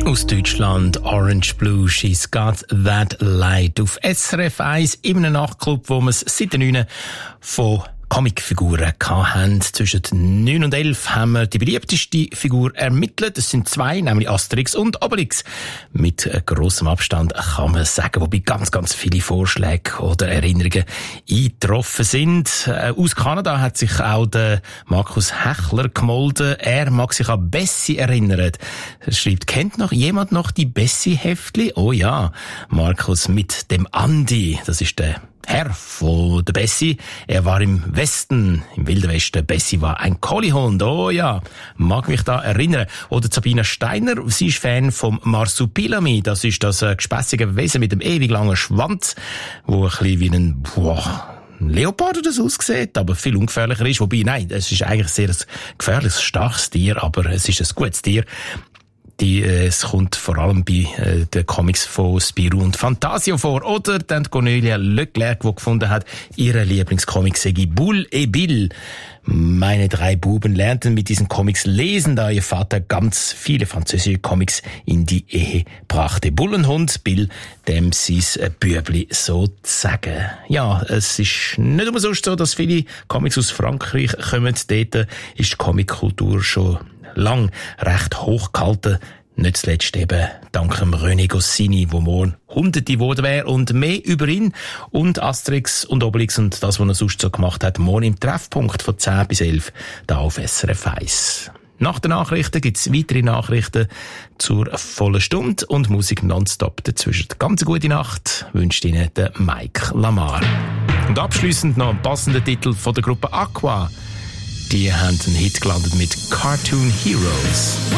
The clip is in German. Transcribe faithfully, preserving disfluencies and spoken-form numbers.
Aus Deutschland, Orange Blue, She's Got That Light. Auf S R F eins, in einem Nachtclub, wo wir es seit den neun von Comicfiguren hatten. Zwischen neun und elf haben wir die beliebteste Figur ermittelt. Es sind zwei, nämlich Asterix und Obelix. Mit grossem Abstand kann man sagen, wobei ganz, ganz viele Vorschläge oder Erinnerungen eingetroffen sind. Aus Kanada hat sich auch der Markus Hechler gemolden. Er mag sich an Bessie erinnern. Er schreibt, kennt noch jemand noch die Bessie-Heftli? Oh ja, Markus mit dem Andi. Das ist der Herr von der Bessie. Er war im Westen, im Wilden Westen. Bessie war ein Collihund. Oh ja, mag mich da erinnern. Oder Sabina Steiner, sie ist Fan vom Marsupilami. Das ist das äh, gespässige Wesen mit dem ewig langen Schwanz, wo ein bisschen wie ein, boah, ein Leopard oder so aussieht, aber viel ungefährlicher ist. Wobei, nein, es ist eigentlich sehr ein gefährliches, starkes Tier, aber es ist ein gutes Tier. Die, äh, es kommt vor allem bei äh, den Comics von Spirou und Fantasio vor. Oder dann Cornelia Leclerc, die gefunden hat, ihre Lieblingscomic sei Bull et Bill. Meine drei Buben lernten mit diesen Comics lesen, da ihr Vater ganz viele französische Comics in die Ehe brachte. Bullenhund, Bill, dem sie's Bübli sozusagen. Ja, es ist nicht umsonst so, dass viele Comics aus Frankreich kommen. Dort ist die Comickultur schon lang recht hochgehalten. Nicht zuletzt eben dank dem René Goscinny, wo morgen Hunderte geworden wäre. Und mehr über ihn und Asterix und Obelix und das, was er sonst so gemacht hat, morgen im Treffpunkt von zehn bis elf, da auf S R F eins. Nach den Nachrichten gibt's weitere Nachrichten zur vollen Stunde und Musik nonstop dazwischen. Ganz eine gute Nacht wünscht Ihnen der Mike Lamar. Und abschliessend noch ein passender Titel von der Gruppe Aqua. Die haben einen Hit gelandet mit Cartoon Heroes.